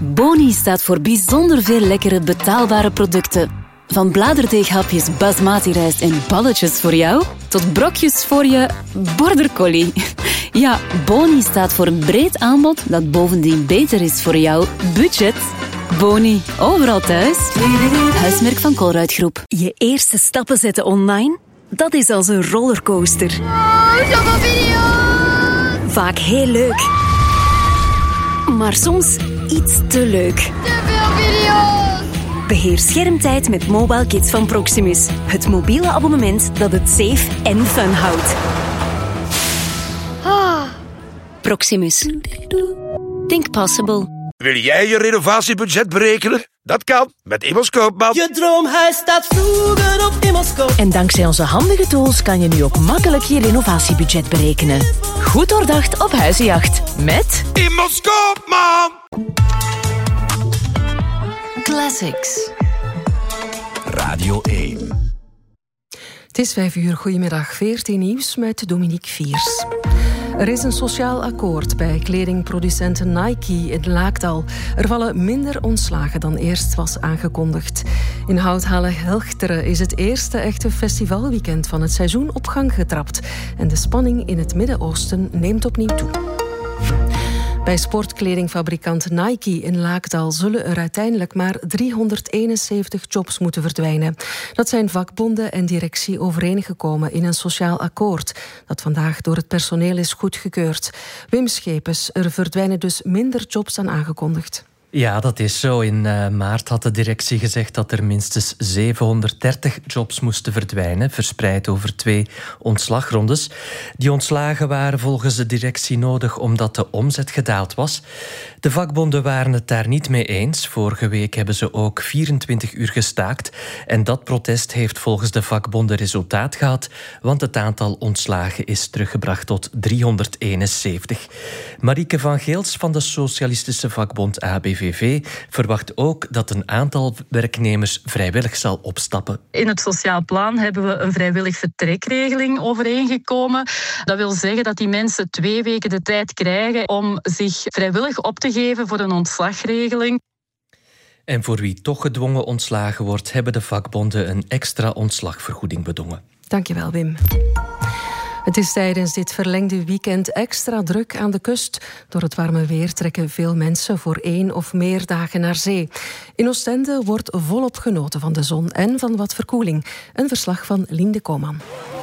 Boni staat voor bijzonder veel lekkere betaalbare producten. Van bladerdeeghapjes basmati rijst en balletjes voor jou, tot brokjes voor je border collie. Ja, Boni staat voor een breed aanbod dat bovendien beter is voor jouw budget. Boni, overal thuis. Huismerk van Colruyt Groep. Je eerste stappen zetten online? Dat is als een rollercoaster. Zoveel video's! Vaak heel leuk. Maar soms iets te leuk. Te veel video's! Beheer schermtijd met Mobile Kids van Proximus. Het mobiele abonnement dat het safe en fun houdt. Proximus. Think possible. Wil jij je renovatiebudget berekenen? Dat kan met Immers Koopman. Je droomhuis staat vroeger op Immers Koopman. En dankzij onze handige tools kan je nu ook makkelijk je renovatiebudget berekenen. Goed doordacht op huizenjacht. Met Immers Koopman. Classics. Radio 1. Het is 5:00. Goedemiddag. 14 nieuws met Dominique Viers. Er is een sociaal akkoord bij kledingproducent Nike in Laakdal. Er vallen minder ontslagen dan eerst was aangekondigd. In Hout-Halle-Helchteren is het eerste echte festivalweekend van het seizoen op gang getrapt. En de spanning in het Midden-Oosten neemt opnieuw toe. Bij sportkledingfabrikant Nike in Laakdal zullen er uiteindelijk maar 371 jobs moeten verdwijnen. Dat zijn vakbonden en directie overeengekomen in een sociaal akkoord dat vandaag door het personeel is goedgekeurd. Wim Schepens, er verdwijnen dus minder jobs dan aangekondigd. Ja, dat is zo. In maart had de directie gezegd dat er minstens 730 jobs moesten verdwijnen, verspreid over 2 ontslagrondes. Die ontslagen waren volgens de directie nodig omdat de omzet gedaald was. De vakbonden waren het daar niet mee eens. Vorige week hebben ze ook 24 uur gestaakt. En dat protest heeft volgens de vakbonden resultaat gehad, want het aantal ontslagen is teruggebracht tot 371. Marieke van Geels van de Socialistische Vakbond ABVV verwacht ook dat een aantal werknemers vrijwillig zal opstappen. In het sociaal plan hebben we een vrijwillig vertrekregeling overeengekomen. Dat wil zeggen dat die mensen 2 weken de tijd krijgen om zich vrijwillig op te geven voor een ontslagregeling. En voor wie toch gedwongen ontslagen wordt, hebben de vakbonden een extra ontslagvergoeding bedongen. Dankjewel, Wim. Het is tijdens dit verlengde weekend extra druk aan de kust. Door het warme weer trekken veel mensen voor 1 of meer dagen naar zee. In Oostende wordt volop genoten van de zon en van wat verkoeling. Een verslag van Linde Koman.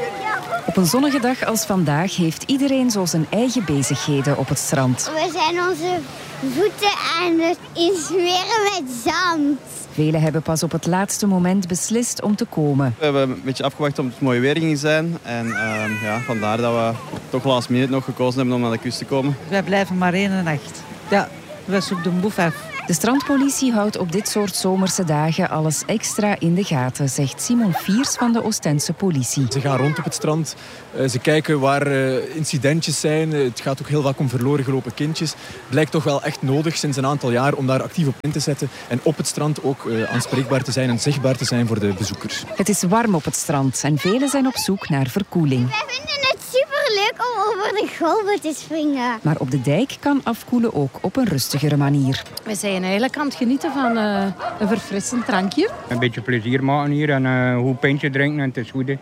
Op een zonnige dag als vandaag heeft iedereen zo zijn eigen bezigheden op het strand. We zijn onze voeten aan het insmeren met zand. Velen hebben pas op het laatste moment beslist om te komen. We hebben een beetje afgewacht om het mooie weer ging zijn. En vandaar dat we toch last minute nog gekozen hebben om naar de kust te komen. Wij blijven maar 1 nacht. Ja, we zoeken de boef af. De strandpolitie houdt op dit soort zomerse dagen alles extra in de gaten, zegt Simon Fiers van de Oostense politie. Ze gaan rond op het strand, ze kijken waar incidentjes zijn. Het gaat ook heel vaak om verloren gelopen kindjes. Het blijkt toch wel echt nodig sinds een aantal jaar om daar actief op in te zetten. En op het strand ook aanspreekbaar te zijn en zichtbaar te zijn voor de bezoekers. Het is warm op het strand en velen zijn op zoek naar verkoeling. Wij vinden het superleuk om over de golven te springen. Maar op de dijk kan afkoelen ook op een rustigere manier. We zijn eigenlijk aan het genieten van een verfrissend drankje. Een beetje plezier maken hier en een goed pintje drinken en het is goed.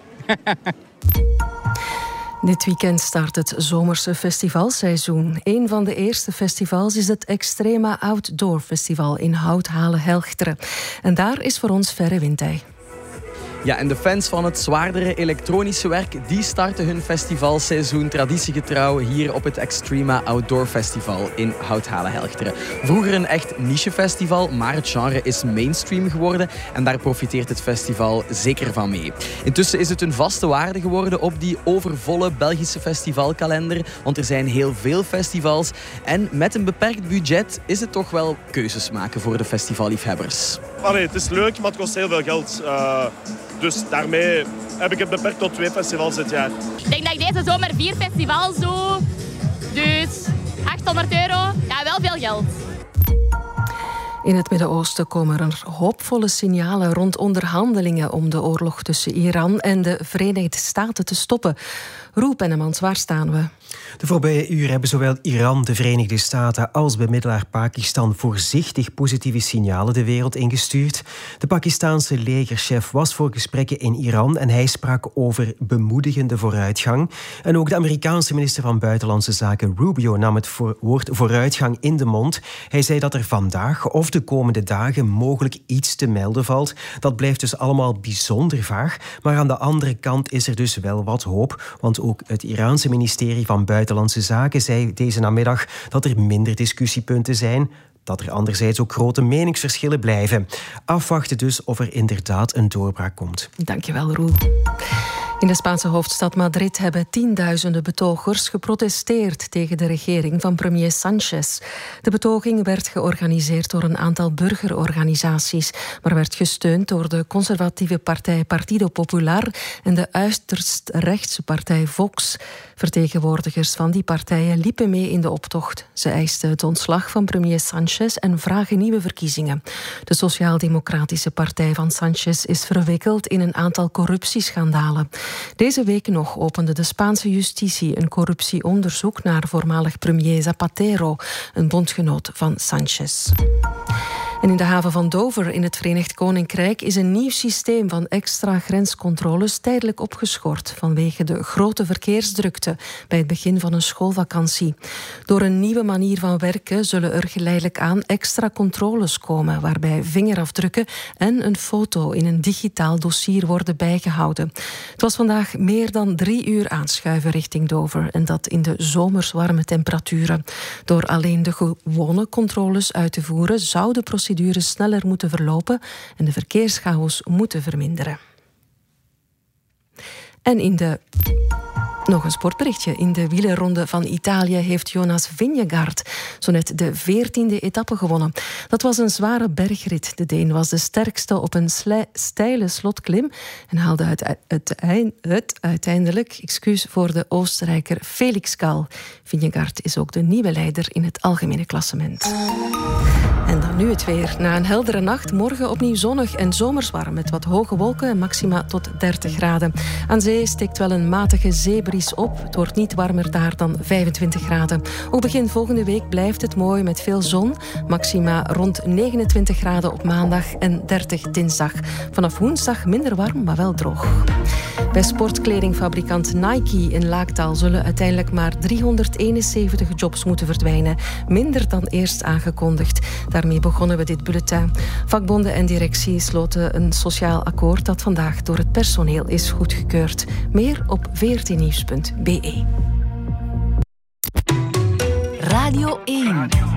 Dit weekend start het zomerse festivalseizoen. Een van de eerste festivals is het Extrema Outdoor Festival in Hout-Halle-Helchteren. En daar is voor ons Verre Wintij. Ja, en de fans van het zwaardere elektronische werk, die starten hun festivalseizoen traditiegetrouw hier op het Extrema Outdoor Festival in Hout-Halle-Helchteren. Vroeger een echt nichefestival, maar het genre is mainstream geworden en daar profiteert het festival zeker van mee. Intussen is het een vaste waarde geworden op die overvolle Belgische festivalkalender, want er zijn heel veel festivals en met een beperkt budget is het toch wel keuzes maken voor de festivalliefhebbers. Allee, het is leuk, maar het kost heel veel geld. Dus daarmee heb ik het beperkt tot 2 festivals dit jaar. Ik denk dat ik deze zomer 4 festivals doe. Dus €800. Ja, wel veel geld. In het Midden-Oosten komen er hoopvolle signalen rond onderhandelingen om de oorlog tussen Iran en de Verenigde Staten te stoppen. Roel Pennemans, waar staan we? De voorbije uren hebben zowel Iran, de Verenigde Staten als bemiddelaar Pakistan voorzichtig positieve signalen de wereld ingestuurd. De Pakistaanse legerchef was voor gesprekken in Iran en hij sprak over bemoedigende vooruitgang. En ook de Amerikaanse minister van Buitenlandse Zaken Rubio nam het woord vooruitgang in de mond. Hij zei dat er vandaag of de komende dagen mogelijk iets te melden valt. Dat blijft dus allemaal bijzonder vaag. Maar aan de andere kant is er dus wel wat hoop, want ook het Iraanse ministerie van Buitenlandse Zaken zei deze namiddag dat er minder discussiepunten zijn, dat er anderzijds ook grote meningsverschillen blijven. Afwachten dus of er inderdaad een doorbraak komt. Dankjewel, Roel. In de Spaanse hoofdstad Madrid hebben tienduizenden betogers geprotesteerd tegen de regering van premier Sánchez. De betoging werd georganiseerd door een aantal burgerorganisaties, maar werd gesteund door de conservatieve partij Partido Popular en de uiterst rechtse partij Vox. Vertegenwoordigers van die partijen liepen mee in de optocht. Ze eisten het ontslag van premier Sánchez en vragen nieuwe verkiezingen. De Sociaal-Democratische Partij van Sánchez is verwikkeld in een aantal corruptieschandalen. Deze week nog opende de Spaanse justitie een corruptieonderzoek naar voormalig premier Zapatero, een bondgenoot van Sánchez. En in de haven van Dover in het Verenigd Koninkrijk is een nieuw systeem van extra grenscontroles tijdelijk opgeschort vanwege de grote verkeersdrukte bij het begin van een schoolvakantie. Door een nieuwe manier van werken zullen er geleidelijk aan extra controles komen, waarbij vingerafdrukken en een foto in een digitaal dossier worden bijgehouden. Het was vandaag meer dan 3 uur aanschuiven richting Dover en dat in de zomers warme temperaturen. Door alleen de gewone controles uit te voeren zou de procedure sneller moeten verlopen en de verkeerschaos moeten verminderen. En nog een sportberichtje. In de wielerronde van Italië heeft Jonas Vingegaard zo net de 14e etappe gewonnen. Dat was een zware bergrit. De Deen was de sterkste op een steile slotklim en haalde uiteindelijk excuus voor de Oostenrijker Felix Gall. Vingegaard is ook de nieuwe leider in het algemene klassement. En dan nu het weer. Na een heldere nacht, morgen opnieuw zonnig en zomers warm met wat hoge wolken en maxima tot 30 graden. Aan zee steekt wel een matige zeebries op. Het wordt niet warmer daar dan 25 graden. Ook begin volgende week blijft het mooi met veel zon. Maxima rond 29 graden op maandag en 30 dinsdag. Vanaf woensdag minder warm, maar wel droog. Bij sportkledingfabrikant Nike in Laaktaal zullen uiteindelijk maar 371 jobs moeten verdwijnen. Minder dan eerst aangekondigd. Daarmee begonnen we dit bulletin. Vakbonden en directie sloten een sociaal akkoord dat vandaag door het personeel is goedgekeurd. Meer op vrtnieuws.be. Radio 1.